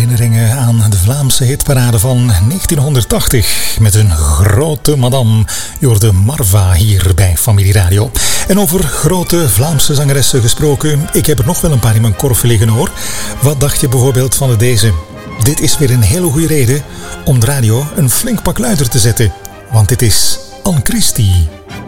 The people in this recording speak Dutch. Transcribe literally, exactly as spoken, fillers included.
herinneringen aan de Vlaamse hitparade van negentienhonderdtachtig met een grote madame. Je hoorde Marva hier bij Familie Radio. En over grote Vlaamse zangeressen gesproken, ik heb er nog wel een paar in mijn korf liggen hoor. Wat dacht je bijvoorbeeld van deze? Dit is weer een hele goede reden om de radio een flink pak luider te zetten. Want dit is Anne Christie.